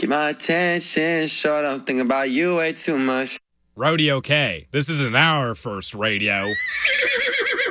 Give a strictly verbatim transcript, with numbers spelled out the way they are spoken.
Keep my attention short, I'm thinking about you way too much. Rodeo K, this is an hour first radio.